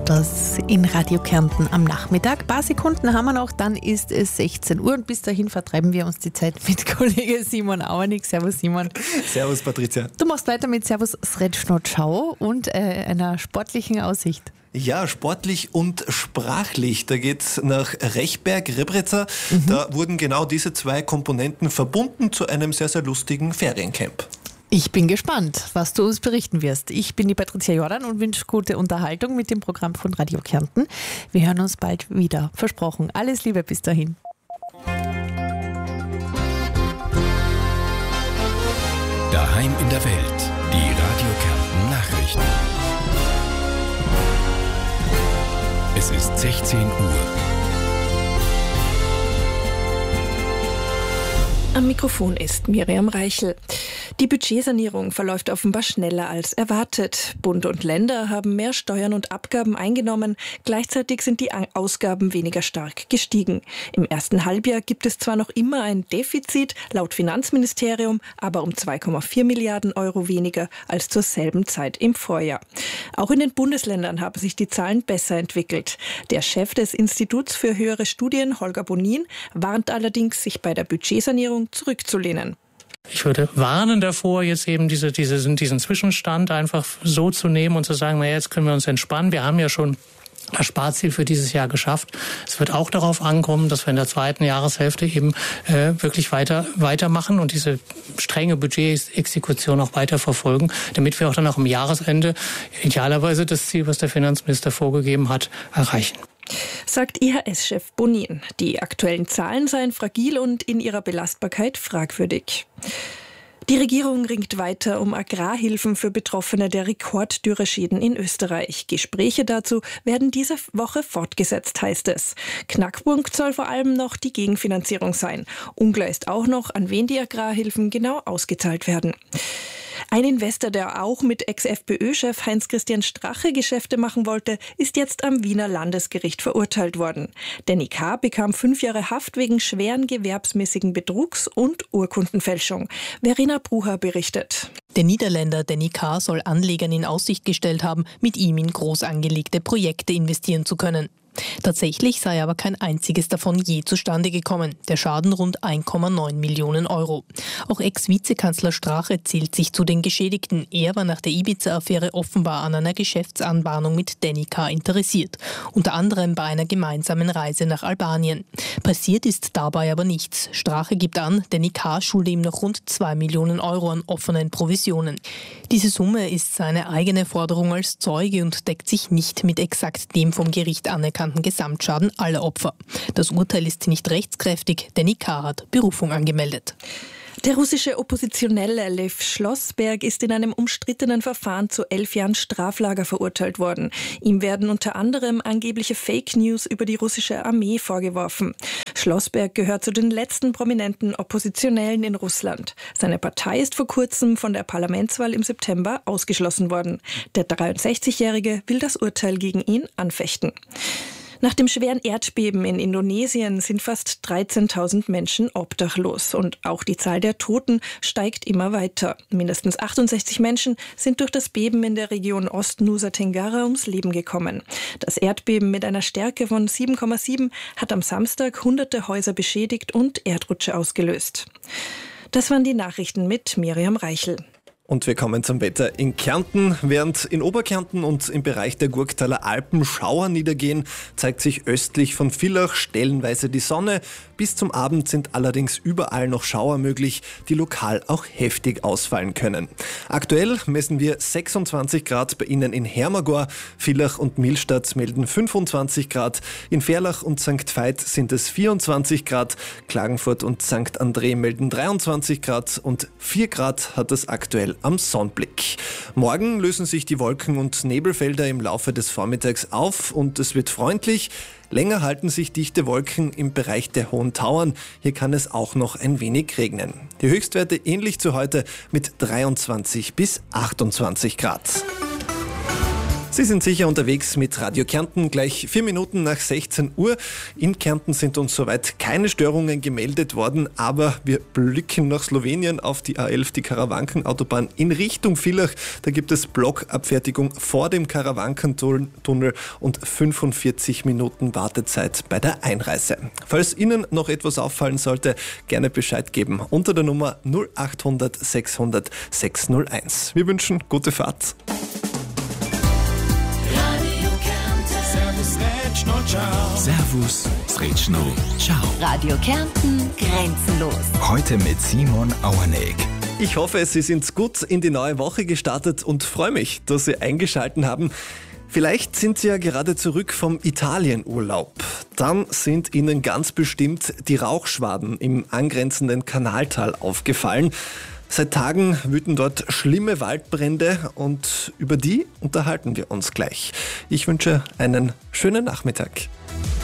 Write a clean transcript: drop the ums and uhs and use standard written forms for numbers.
das in Radio Kärnten am Nachmittag. Ein paar Sekunden haben wir noch, dann ist es 16 Uhr und bis dahin vertreiben wir uns die Zeit mit Kollege Simon Auernig. Servus Simon. Servus Patricia. Du machst weiter mit Servus Sredschnotschau und einer sportlichen Aussicht. Ja, sportlich und sprachlich. Da geht's nach Rechberg, Rebreca. Da wurden genau diese zwei Komponenten verbunden zu einem sehr, sehr lustigen Feriencamp. Ich bin gespannt, was du uns berichten wirst. Ich bin die Patricia Jordan und wünsche gute Unterhaltung mit dem Programm von Radio Kärnten. Wir hören uns bald wieder. Versprochen. Alles Liebe bis dahin. Daheim in der Welt. Die Radio Kärnten Nachrichten. Es ist 16 Uhr. Am Mikrofon ist Miriam Reichel. Die Budgetsanierung verläuft offenbar schneller als erwartet. Bund und Länder haben mehr Steuern und Abgaben eingenommen. Gleichzeitig sind die Ausgaben weniger stark gestiegen. Im ersten Halbjahr gibt es zwar noch immer ein Defizit, laut Finanzministerium, aber um 2,4 Milliarden Euro weniger als zur selben Zeit im Vorjahr. Auch in den Bundesländern haben sich die Zahlen besser entwickelt. Der Chef des Instituts für höhere Studien, Holger Bonin, warnt allerdings, sich bei der Budgetsanierung zurückzulehnen. Ich würde warnen davor, jetzt eben diesen Zwischenstand einfach so zu nehmen und zu sagen, naja, jetzt können wir uns entspannen. Wir haben ja schon das Sparziel für dieses Jahr geschafft. Es wird auch darauf ankommen, dass wir in der zweiten Jahreshälfte eben wirklich weitermachen und diese strenge Budgetexekution auch weiter verfolgen, damit wir auch dann auch am Jahresende idealerweise das Ziel, was der Finanzminister vorgegeben hat, erreichen. Sagt IHS-Chef Bonin. Die aktuellen Zahlen seien fragil und in ihrer Belastbarkeit fragwürdig. Die Regierung ringt weiter um Agrarhilfen für Betroffene der Rekorddürreschäden in Österreich. Gespräche dazu werden diese Woche fortgesetzt, heißt es. Knackpunkt soll vor allem noch die Gegenfinanzierung sein. Unklar ist auch noch, an wen die Agrarhilfen genau ausgezahlt werden. Ein Investor, der auch mit Ex-FPÖ-Chef Heinz-Christian Strache Geschäfte machen wollte, ist jetzt am Wiener Landesgericht verurteilt worden. Danny K. bekam 5 Jahre Haft wegen schweren gewerbsmäßigen Betrugs und Urkundenfälschung. Verena Brucher berichtet. Der Niederländer Danny K. soll Anlegern in Aussicht gestellt haben, mit ihm in groß angelegte Projekte investieren zu können. Tatsächlich sei aber kein einziges davon je zustande gekommen. Der Schaden rund 1,9 Millionen Euro. Auch Ex-Vizekanzler Strache zählt sich zu den Geschädigten. Er war nach der Ibiza-Affäre offenbar an einer Geschäftsanbahnung mit Danny K. interessiert. Unter anderem bei einer gemeinsamen Reise nach Albanien. Passiert ist dabei aber nichts. Strache gibt an, Danny K. schulde ihm noch rund 2 Millionen Euro an offenen Provisionen. Diese Summe ist seine eigene Forderung als Zeuge und deckt sich nicht mit exakt dem vom Gericht anerkannten Gesamtschaden aller Opfer. Das Urteil ist nicht rechtskräftig, Danny K. hat Berufung angemeldet. Der russische Oppositionelle Lew Schlossberg ist in einem umstrittenen Verfahren zu 11 Jahren Straflager verurteilt worden. Ihm werden unter anderem angebliche Fake News über die russische Armee vorgeworfen. Schlossberg gehört zu den letzten prominenten Oppositionellen in Russland. Seine Partei ist vor kurzem von der Parlamentswahl im September ausgeschlossen worden. Der 63-Jährige will das Urteil gegen ihn anfechten. Nach dem schweren Erdbeben in Indonesien sind fast 13.000 Menschen obdachlos und auch die Zahl der Toten steigt immer weiter. Mindestens 68 Menschen sind durch das Beben in der Region Ost-Nusa Tenggara ums Leben gekommen. Das Erdbeben mit einer Stärke von 7,7 hat am Samstag hunderte Häuser beschädigt und Erdrutsche ausgelöst. Das waren die Nachrichten mit Miriam Reichel. Und wir kommen zum Wetter in Kärnten. Während in Oberkärnten und im Bereich der Gurktaler Alpen Schauer niedergehen, zeigt sich östlich von Villach stellenweise die Sonne. Bis zum Abend sind allerdings überall noch Schauer möglich, die lokal auch heftig ausfallen können. Aktuell messen wir 26 Grad bei Ihnen in Hermagor. Villach und Millstatt melden 25 Grad. In Verlach und St. Veit sind es 24 Grad. Klagenfurt und St. André melden 23 Grad und 4 Grad hat es aktuell am Sonnenblick. Morgen lösen sich die Wolken- und Nebelfelder im Laufe des Vormittags auf und es wird freundlich. Länger halten sich dichte Wolken im Bereich der Hohen Tauern. Hier kann es auch noch ein wenig regnen. Die Höchstwerte ähnlich zu heute mit 23 bis 28 Grad. Sie sind sicher unterwegs mit Radio Kärnten, gleich 4 Minuten nach 16 Uhr. In Kärnten sind uns soweit keine Störungen gemeldet worden, aber wir blicken nach Slowenien auf die A11, die Karawankenautobahn in Richtung Villach. Da gibt es Blockabfertigung vor dem Karawankentunnel und 45 Minuten Wartezeit bei der Einreise. Falls Ihnen noch etwas auffallen sollte, gerne Bescheid geben unter der Nummer 0800 600 601. Wir wünschen gute Fahrt. Servus, Sretschno, ciao. Radio Kärnten, grenzenlos. Heute mit Simon Auerneck. Ich hoffe, Sie sind gut in die neue Woche gestartet und freue mich, dass Sie eingeschaltet haben. Vielleicht sind Sie ja gerade zurück vom Italienurlaub. Dann sind Ihnen ganz bestimmt die Rauchschwaden im angrenzenden Kanaltal aufgefallen. Seit Tagen wüten dort schlimme Waldbrände und über die unterhalten wir uns gleich. Ich wünsche einen schönen Nachmittag.